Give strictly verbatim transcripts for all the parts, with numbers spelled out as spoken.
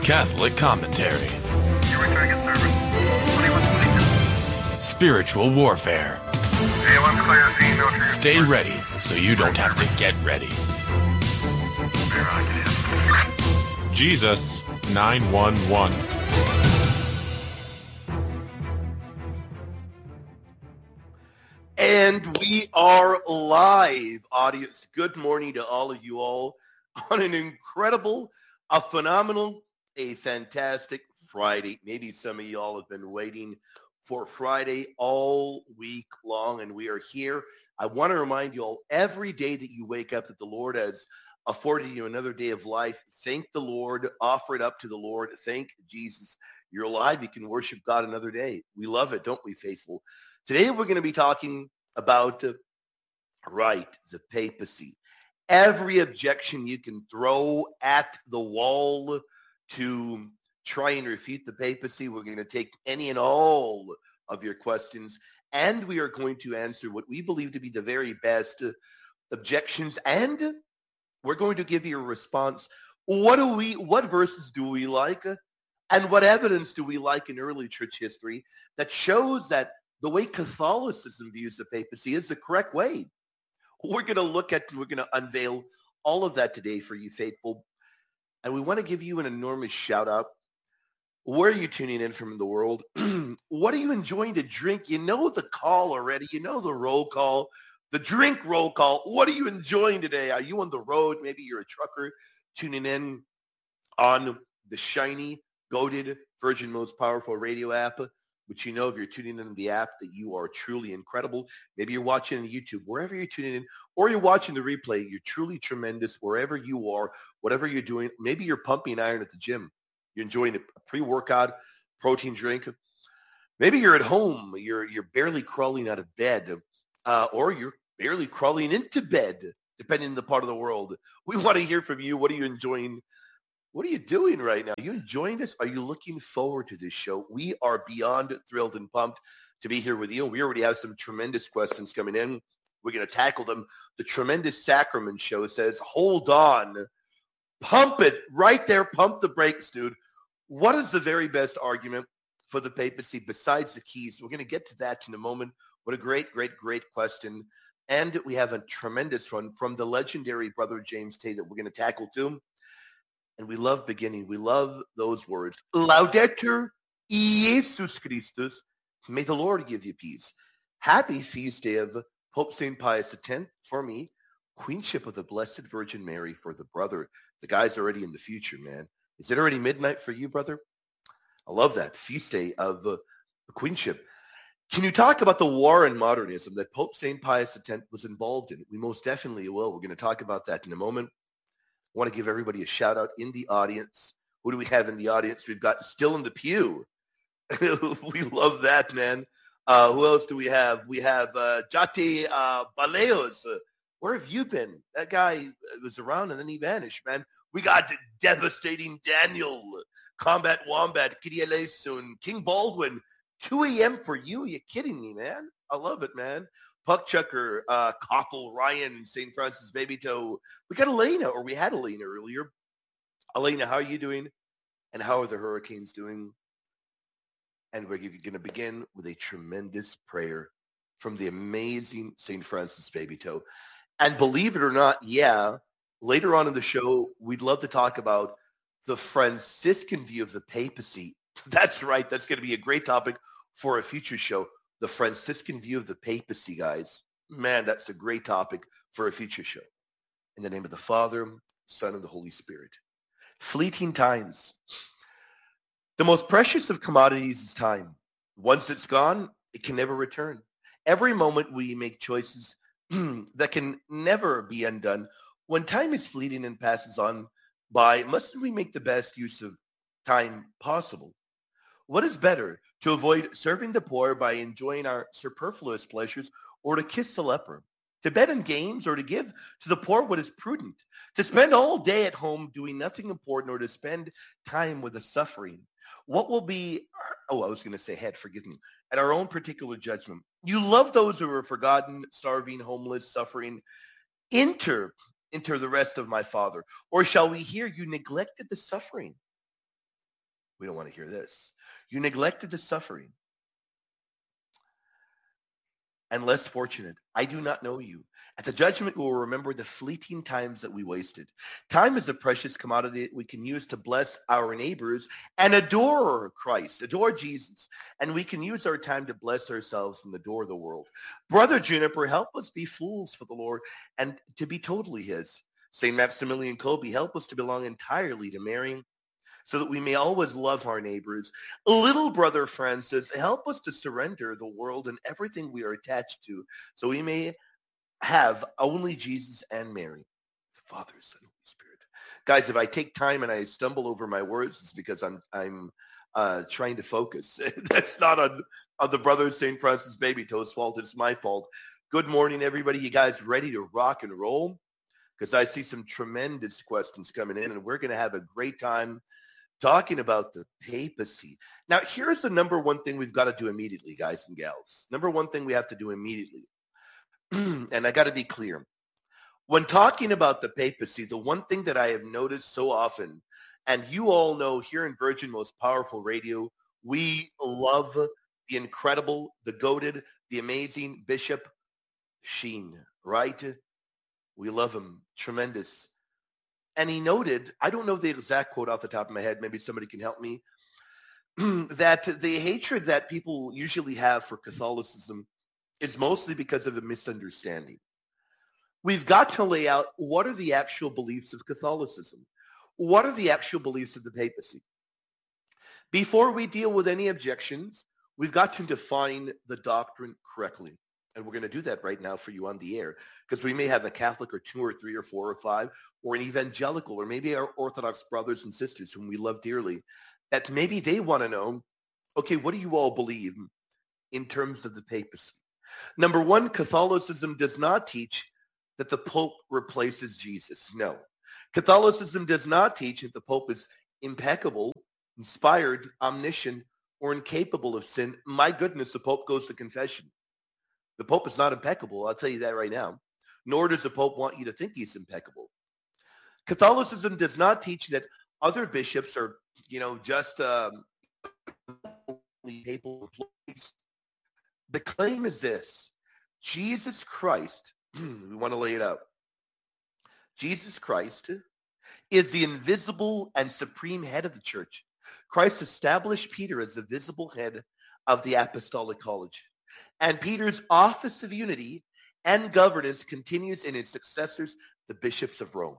Catholic commentary. Spiritual warfare. Stay ready so you don't have to get ready. Jesus nine one one. And we are live, audience. Good morning to all of you all on an incredible, a phenomenal, a fantastic Friday. Maybe some of y'all have been waiting for Friday all week long, and we are here. I want to remind you all, every day that you wake up, that the Lord has afforded you another day of life. Thank the Lord. Offer it up to the Lord. Thank Jesus. You're alive. You can worship God another day. We love it, don't we, faithful? Today we're going to be talking about, uh, right, the papacy. Every objection you can throw at the wall to try and refute the papacy. We're going to take any and all of your questions, and we are going to answer what we believe to be the very best uh, objections, and we're going to give you a response. What do we, what verses do we like, uh, and what evidence do we like in early church history that shows that the way Catholicism views the papacy is the correct way? We're going to look at, we're going to unveil all of that today for you, faithful. And we want to give you an enormous shout out. Where are you tuning in from in the world? What are you enjoying to drink? You know the call already. You know the roll call, the drink roll call. What are you enjoying today? Are you on the road? Maybe you're a trucker tuning in on the shiny, goated, Virgin Most Powerful Radio app, which you know if you're tuning in the app that you are truly incredible. Maybe you're watching on YouTube, wherever you're tuning in, or you're watching the replay. You're truly tremendous wherever you are, whatever you're doing. Maybe you're pumping iron at the gym. You're enjoying a pre-workout protein drink. Maybe you're at home. You're you're barely crawling out of bed, uh, or you're barely crawling into bed, depending on the part of the world. We want to hear from you. What are you enjoying? What are you doing right now? Are you enjoying this? Are you looking forward to this show? We are beyond thrilled and pumped to be here with you. We already have some tremendous questions coming in. We're going to tackle them. The Tremendous Sacrament Show says, hold on. Pump it right there. Pump the brakes, dude. What is the very best argument for the papacy besides the keys? We're going to get to that in a moment. What a great, great, great question. And we have a tremendous one from the legendary Brother James Tay that we're going to tackle too. And we love beginning. We love those words. Laudetur Jesus Christus. May the Lord give you peace. Happy feast day of Pope Saint Pius X for me. Queenship of the Blessed Virgin Mary for the brother. The guy's already in the future, man. Is it already midnight for you, brother? I love that. Feast day of uh, the queenship. Can you talk about the war in modernism that Pope Saint Pius X was involved in? We most definitely will. We're going to talk about that in a moment. I want to give everybody a shout out in the audience. Who do we have in the audience? We've got Still in the Pew. We love that, man. Uh, who else do we have? We have uh, Jati uh, Baleos. Uh, where have you been? That guy was around and then he vanished, man. We got Devastating Daniel, Combat Wombat, Kyrie eleison, King Baldwin. two a.m. for you? Are you kidding me, man? I love it, man. Puck Chucker, uh, Koppel, Ryan, Saint Francis Baby Toe. We got Elena, or we had Elena earlier. Elena, how are you doing? And how are the Hurricanes doing? And we're going to begin with a tremendous prayer from the amazing Saint Francis Baby Toe. And believe it or not, yeah, later on in the show, we'd love to talk about the Franciscan view of the papacy. That's right. That's going to be a great topic for a future show. The Franciscan view of the papacy, guys. Man, that's a great topic for a future show. In the name of the Father, Son, and the Holy Spirit. Fleeting times. The most precious of commodities is time. Once it's gone, it can never return. Every moment we make choices that can never be undone. When time is fleeting and passes on by, mustn't we make the best use of time possible? What is better, to avoid serving the poor by enjoying our superfluous pleasures, or to kiss the leper? To bet on games, or to give to the poor what is prudent? To spend all day at home doing nothing important, or to spend time with the suffering? What will be, oh, I was going to say head, forgive me, at our own particular judgment. You love those who are forgotten, starving, homeless, suffering. Enter, enter the rest of my Father. Or shall we hear you neglected the suffering? We don't want to hear this. You neglected the suffering and less fortunate. I do not know you. At the judgment, we will remember the fleeting times that we wasted. Time is a precious commodity that we can use to bless our neighbors and adore Christ, adore Jesus. And we can use our time to bless ourselves and adore the world. Brother Juniper, help us be fools for the Lord and to be totally his. Saint Maximilian Kolbe, help us to belong entirely to Mary, so that we may always love our neighbors. Little brother Francis, help us to surrender the world and everything we are attached to, so we may have only Jesus and Mary, the Father, Son, Holy Spirit. Guys, if I take time and I stumble over my words, it's because I'm I'm uh, trying to focus. That's not on, on the brother Saint Francis Baby Toe's fault. It's my fault. Good morning, everybody. You guys ready to rock and roll? Because I see some tremendous questions coming in, and we're going to have a great time talking about the papacy. Now, here's the number one thing we've got to do immediately, guys and gals. Number one thing we have to do immediately. And I got to be clear. When talking about the papacy, the one thing that I have noticed so often, and you all know here in Virgin Most Powerful Radio, we love the incredible, the goated, the amazing Bishop Sheen, right? We love him. Tremendous. And he noted, I don't know the exact quote off the top of my head, maybe somebody can help me, that the hatred that people usually have for Catholicism is mostly because of a misunderstanding. We've got to lay out what are the actual beliefs of Catholicism? What are the actual beliefs of the papacy? Before we deal with any objections, we've got to define the doctrine correctly. And we're going to do that right now for you on the air, because we may have a Catholic or two or three or four or five, or an evangelical, or maybe our Orthodox brothers and sisters whom we love dearly, that maybe they want to know, okay, what do you all believe in terms of the papacy? Number one, Catholicism does not teach that the Pope replaces Jesus. No. Catholicism does not teach that the Pope is impeccable, inspired, omniscient, or incapable of sin. My goodness, the Pope goes to confession. The Pope is not impeccable, I'll tell you that right now. Nor does the Pope want you to think he's impeccable. Catholicism does not teach that other bishops are, you know, just um, papal employees. The claim is this: Jesus Christ, we want to lay it out. Jesus Christ is the invisible and supreme head of the church. Christ established Peter as the visible head of the apostolic college. And Peter's office of unity and governance continues in his successors, the bishops of Rome.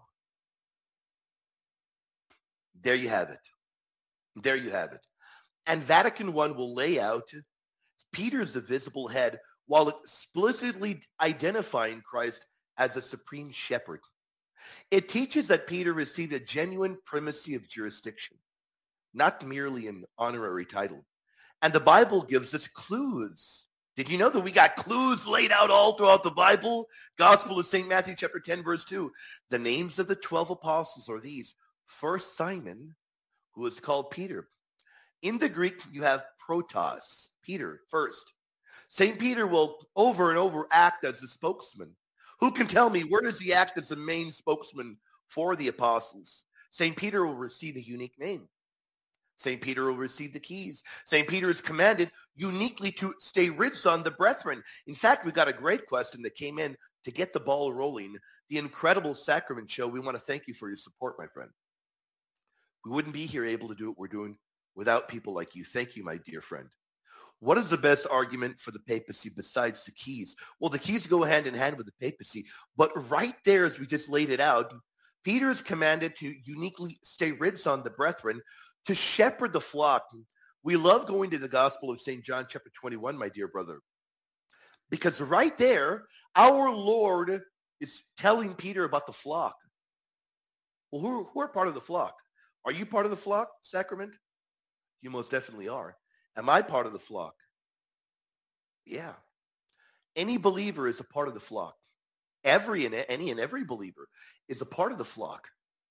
There you have it. There you have it. And Vatican I will lay out Peter's the visible head while explicitly identifying Christ as a supreme shepherd. It teaches that Peter received a genuine primacy of jurisdiction, not merely an honorary title. And the Bible gives us clues. Did you know that we got clues laid out all throughout the Bible? Gospel of Saint Matthew, chapter ten, verse two. The names of the twelve apostles are these. First, Simon, who is called Peter. In the Greek, you have protos, Peter, first. Saint Peter will over and over act as the spokesman. Who can tell me, where does he act as the main spokesman for the apostles? Saint Peter will receive a unique name. Saint Peter will receive the keys. Saint Peter is commanded uniquely to stay ridged on the brethren. In fact, we got a great question that came in to get the ball rolling. The Incredible Sacrament Show, we want to thank you for your support, my friend. We wouldn't be here able to do what we're doing without people like you. Thank you, my dear friend. What is the best argument for the papacy besides the keys? Well, the keys go hand in hand with the papacy. But right there, as we just laid it out, Peter is commanded to uniquely stay ridged on the brethren, to shepherd the flock. We love going to the Gospel of Saint John chapter twenty-one, my dear brother, because right there, our Lord is telling Peter about the flock. Well, who, who are part of the flock? Are you part of the flock, Sacrament? You most definitely are. Am I part of the flock? Yeah. Any believer is a part of the flock. Every and any and every believer is a part of the flock.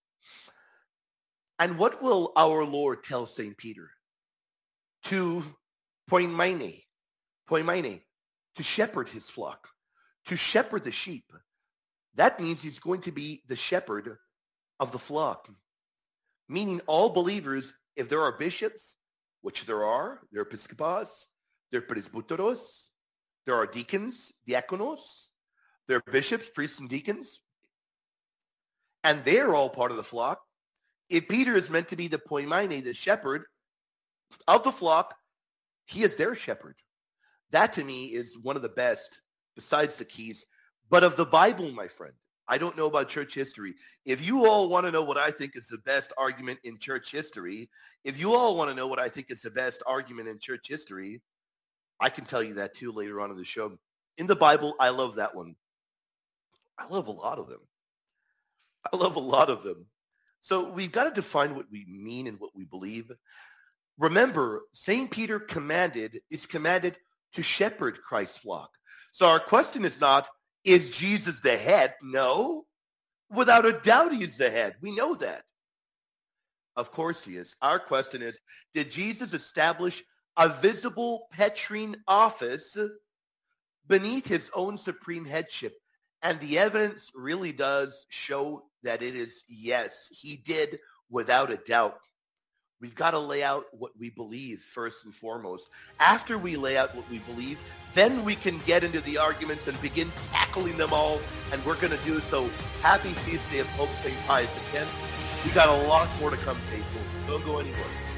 And what will our Lord tell Saint Peter? To poimaine, poimaine, to shepherd his flock, to shepherd the sheep. That means he's going to be the shepherd of the flock, meaning all believers if there are bishops, which there are, there are episcopos, there are presbyteros, there are deacons, diakonos, there are bishops, priests, and deacons, and they're all part of the flock. If Peter is meant to be the poimene, the shepherd of the flock, he is their shepherd. That to me is one of the best, besides the keys, but of the Bible, my friend. I don't know about church history. If you all want to know what I think is the best argument in church history, if you all want to know what I think is the best argument in church history, I can tell you that too later on in the show. In the Bible, I love that one. I love a lot of them. I love a lot of them. So we've got to define what we mean and what we believe. Remember, Saint Peter commanded, is commanded to shepherd Christ's flock. So our question is not, is Jesus the head? No. Without a doubt, he is the head. We know that. Of course he is. Our question is, did Jesus establish a visible Petrine office beneath his own supreme headship? And the evidence really does show that it is yes, he did without a doubt. We've got to lay out what we believe first and foremost. After we lay out what we believe, then we can get into the arguments and begin tackling them all, and we're going to do so. Happy feast day of Pope Saint Pius X. We got a lot more to come, faithful. Don't go anywhere.